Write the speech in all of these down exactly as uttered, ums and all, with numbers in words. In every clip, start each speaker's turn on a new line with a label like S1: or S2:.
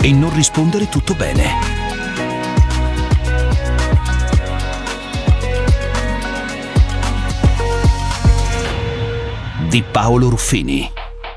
S1: e non rispondere tutto bene. Di Paolo Ruffini.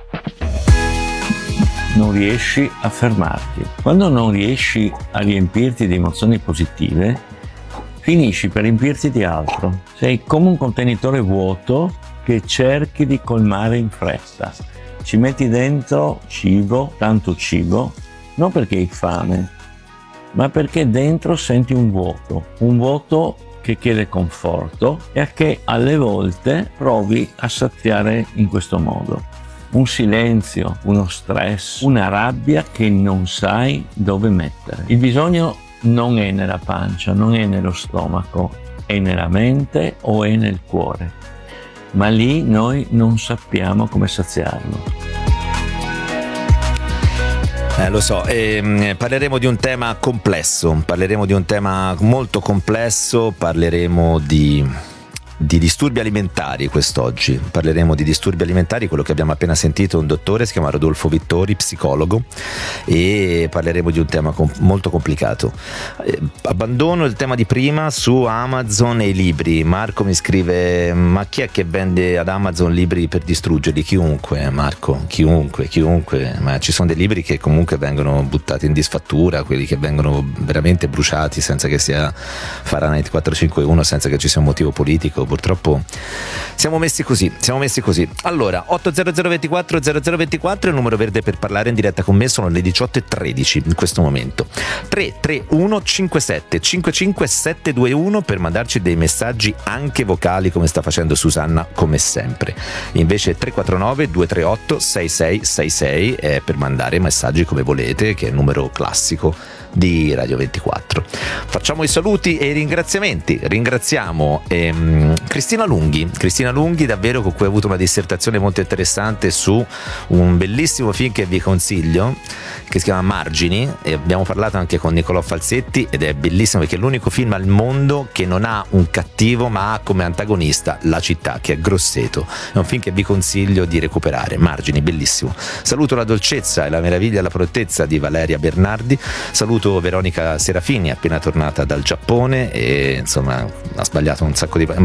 S2: Non riesci a fermarti. Quando non riesci a riempirti di emozioni positive, finisci per riempirti di altro. Sei come un contenitore vuoto che cerchi di colmare in fretta. Ci metti dentro cibo, tanto cibo, non perché hai fame, ma perché dentro senti un vuoto, un vuoto che chiede conforto e che alle volte provi a saziare in questo modo. Un silenzio, uno stress, una rabbia che non sai dove mettere. Il bisogno non è nella pancia, non è nello stomaco, è nella mente o è nel cuore. Ma lì noi non sappiamo come saziarlo.
S3: Eh, lo so, eh, parleremo di un tema complesso, parleremo di un tema molto complesso, parleremo di... di disturbi alimentari quest'oggi. Parleremo di disturbi alimentari, quello che abbiamo appena sentito, un dottore, si chiama Rodolfo Vittori, psicologo, e parleremo di un tema com- molto complicato. Eh, abbandono il tema di prima su Amazon e i libri. Marco mi scrive: ma chi è che vende ad Amazon libri per distruggerli? Chiunque, Marco, chiunque, chiunque, ma ci sono dei libri che comunque vengono buttati in disfattura, quelli che vengono veramente bruciati senza che sia Fahrenheit quattrocentocinquantuno, senza che ci sia un motivo politico. Purtroppo siamo messi così, siamo messi così. Allora, otto zero zero ventiquattro zero zero ventiquattro è il numero verde per parlare in diretta con me, sono le diciotto e tredici in questo momento. tre tre uno cinque sette cinque cinque sette due uno per mandarci dei messaggi anche vocali, come sta facendo Susanna come sempre. Invece tre quattro nove due tre otto sei sei sei sei è per mandare messaggi come volete, che è il numero classico di Radio ventiquattro. Facciamo i saluti e i ringraziamenti. Ringraziamo ehm, Cristina Lunghi, Cristina Lunghi davvero, con cui ho avuto una dissertazione molto interessante su un bellissimo film che vi consiglio, che si chiama Margini, e abbiamo parlato anche con Nicolò Falsetti, ed è bellissimo perché è l'unico film al mondo che non ha un cattivo ma ha come antagonista la città, che è Grosseto. È un film che vi consiglio di recuperare. Margini, bellissimo. Saluto la dolcezza e la meraviglia e la prontezza di Valeria Bernardi. Saluto Veronica Serafini, appena tornata dal Giappone, e insomma ha sbagliato un sacco di